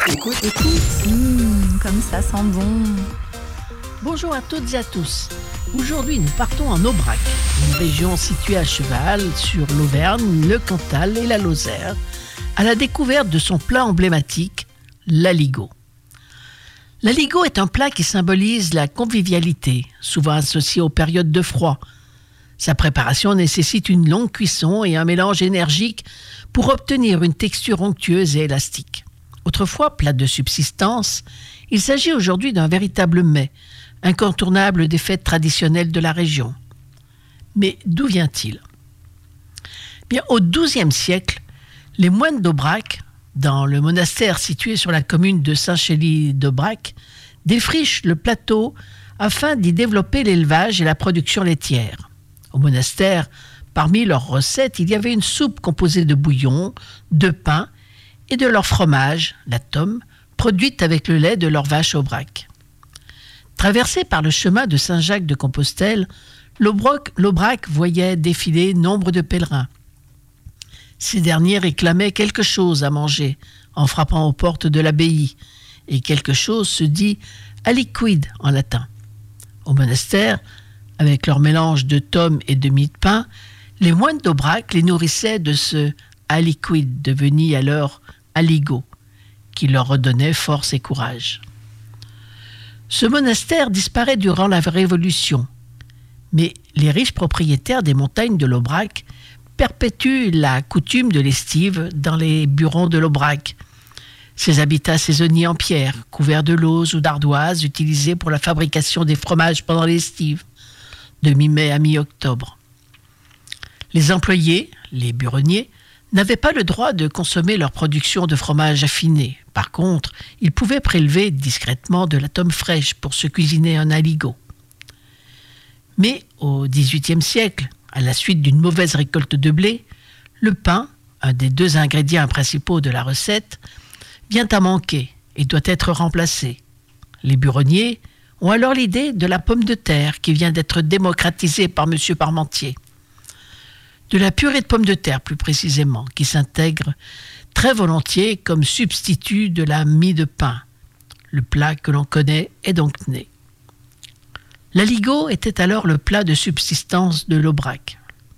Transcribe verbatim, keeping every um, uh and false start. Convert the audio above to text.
Écoute, écoute. Mmh, comme ça sent bon. Bonjour à toutes et à tous. Aujourd'hui, nous partons en Aubrac, une région située à cheval sur l'Auvergne, le Cantal et la Lozère, à la découverte de son plat emblématique, l'aligot. L'aligot est un plat qui symbolise la convivialité, souvent associé aux périodes de froid. Sa préparation nécessite une longue cuisson et un mélange énergique pour obtenir une texture onctueuse et élastique. Autrefois plat de subsistance, il s'agit aujourd'hui d'un véritable mets, incontournable des fêtes traditionnelles de la région. Mais d'où vient-il ? Bien, au douzième siècle, les moines d'Aubrac, dans le monastère situé sur la commune de Saint-Chély-d'Aubrac, défrichent le plateau afin d'y développer l'élevage et la production laitière. Au monastère, parmi leurs recettes, il y avait une soupe composée de bouillon, de pain et de leur fromage, la tome, produite avec le lait de leur vache Aubrac. Traversé par le chemin de Saint-Jacques-de-Compostelle, l'Aubrac, l'Aubrac voyait défiler nombre de pèlerins. Ces derniers réclamaient quelque chose à manger en frappant aux portes de l'abbaye, et quelque chose se dit aliquid en latin. Au monastère, avec leur mélange de tome et de mie de pain, les moines d'Aubrac les nourrissaient de ce aliquid devenu alors aligot, qui leur redonnait force et courage. Ce monastère disparaît durant la Révolution, mais les riches propriétaires des montagnes de l'Aubrac perpétuent la coutume de l'estive dans les burons de l'Aubrac. Ces habitats saisonniers en pierre, couverts de lauze ou d'ardoise, utilisés pour la fabrication des fromages pendant l'estive, de mi-mai à mi-octobre. Les employés, les buronniers, n'avaient pas le droit de consommer leur production de fromage affiné. Par contre, ils pouvaient prélever discrètement de la tome fraîche pour se cuisiner un aligot. Mais au dix-huitième siècle, à la suite d'une mauvaise récolte de blé, le pain, un des deux ingrédients principaux de la recette, vient à manquer et doit être remplacé. Les buronniers ont alors l'idée de la pomme de terre qui vient d'être démocratisée par M. Parmentier. De la purée de pommes de terre, plus précisément, qui s'intègre très volontiers comme substitut de la mie de pain. Le plat que l'on connaît est donc né. L'aligot était alors le plat de subsistance de l'Aubrac.